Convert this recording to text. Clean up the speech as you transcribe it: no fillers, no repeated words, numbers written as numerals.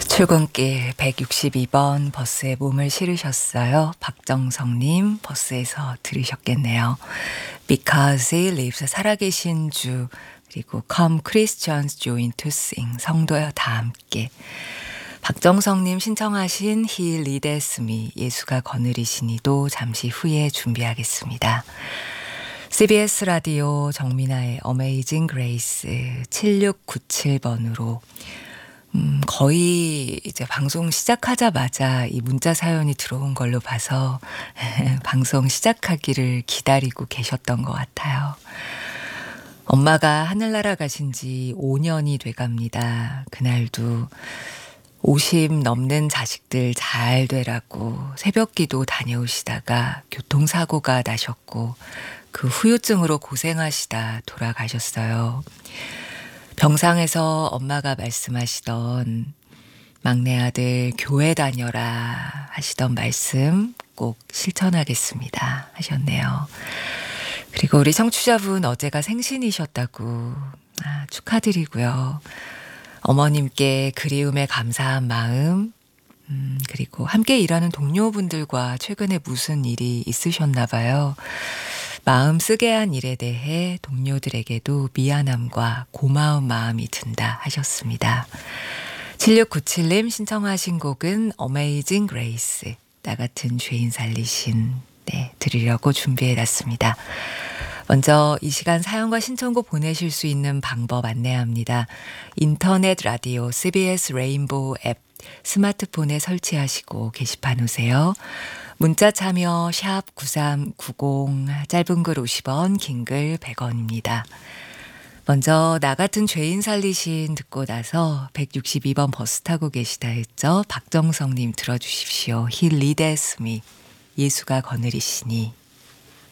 출근길 162번 버스에 몸을 실으셨어요. 박정성님 버스에서 들으셨겠네요. Because he lives 살아계신 주, 그리고 Come Christians join to sing 성도여 다 함께. 박정성님 신청하신 He leads me 예수가 거느리시니도 잠시 후에 준비하겠습니다. CBS 라디오 정민아의 Amazing Grace 7697번으로 거의 이제 방송 시작하자마자 이 문자 사연이 들어온 걸로 봐서 방송 시작하기를 기다리고 계셨던 것 같아요. 엄마가 하늘나라 가신 지 5년이 돼갑니다. 그날도 50 넘는 자식들 잘 되라고 새벽기도 다녀오시다가 교통사고가 나셨고 그 후유증으로 고생하시다 돌아가셨어요. 병상에서 엄마가 말씀하시던 막내 아들 교회 다녀라 하시던 말씀 꼭 실천하겠습니다 하셨네요. 그리고 우리 청취자분 어제가 생신이셨다고 축하드리고요. 어머님께 그리움에 감사한 마음, 그리고 함께 일하는 동료분들과 최근에 무슨 일이 있으셨나 봐요. 마음 쓰게 한 일에 대해 동료들에게도 미안함과 고마운 마음이 든다 하셨습니다. 7697님 신청하신 곡은 Amazing Grace, 나 같은 죄인 살리신, 들으려고 준비해놨습니다. 먼저 이 시간 사연과 신청곡 보내실 수 있는 방법 안내합니다. 인터넷 라디오 CBS 레인보우 앱 스마트폰에 설치하시고 게시판 오세요. 문자 참여 샵 9390, 짧은 글 50원, 긴 글 100원입니다. 먼저 나 같은 죄인 살리신 듣고 나서 162번 버스 타고 계시다 했죠. 박정성님 들어주십시오. He leads me, 예수가 거느리시니.